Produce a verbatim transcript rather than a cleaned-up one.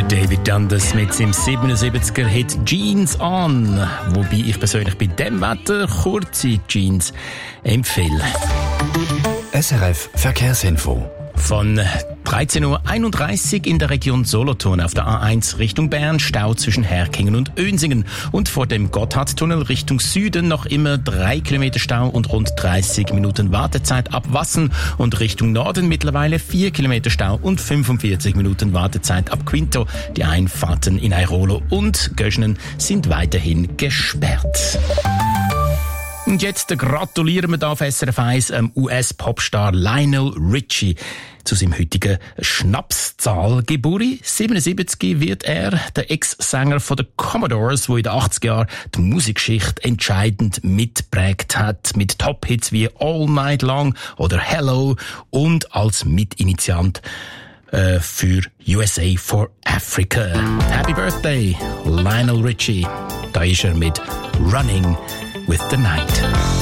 David Dundas mit seinem siebenundsiebziger-Hit «Jeans On», wobei ich persönlich bei dem Wetter kurze Jeans empfehle. S R F Verkehrsinfo. Von dreizehn Uhr einunddreißig in der Region Solothurn auf der A eins Richtung Bern, Stau zwischen Herkingen und Önsingen. Und vor dem Gotthardtunnel Richtung Süden noch immer drei Kilometer Stau und rund dreißig Minuten Wartezeit ab Wassen. Und Richtung Norden mittlerweile vier Kilometer Stau und fünfundvierzig Minuten Wartezeit ab Quinto. Die Einfahrten in Airolo und Göschenen sind weiterhin gesperrt. Und jetzt gratulieren wir da auf S R F eins dem U S-Popstar Lionel Richie zu seinem heutigen Schnapszahl-Geburi. siebenundsiebzig wird er, der Ex-Sänger von den Commodores, der in den achtziger Jahren die Musikgeschichte entscheidend mitprägt hat, mit Top-Hits wie All Night Long oder Hello und als Mitinitiant äh, für U S A for Africa. Happy Birthday, Lionel Richie. Da ist er mit Running with the Night.